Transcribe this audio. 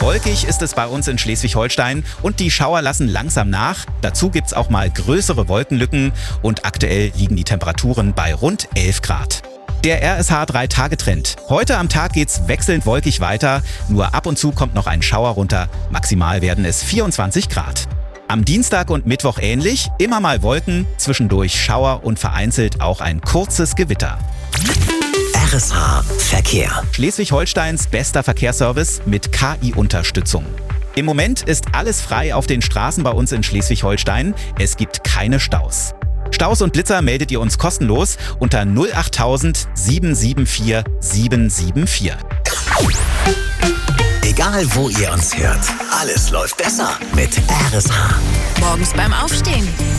Wolkig ist es bei uns in Schleswig-Holstein und die Schauer lassen langsam nach. Dazu gibt's auch mal größere Wolkenlücken und aktuell liegen die Temperaturen bei rund 11 Grad. Der RSH 3-Tage-Trend. Heute am Tag geht's wechselnd wolkig weiter, nur ab und zu kommt noch ein Schauer runter. Maximal werden es 24 Grad. Am Dienstag und Mittwoch ähnlich, immer mal Wolken, zwischendurch Schauer und vereinzelt auch ein kurzes Gewitter. RSH Verkehr. Schleswig-Holsteins bester Verkehrsservice mit KI-Unterstützung. Im Moment ist alles frei auf den Straßen bei uns in Schleswig-Holstein. Es gibt keine Staus. Staus und Blitzer meldet ihr uns kostenlos unter 08000 774 774. Egal wo ihr uns hört, alles läuft besser mit RSH. Morgens beim Aufstehen.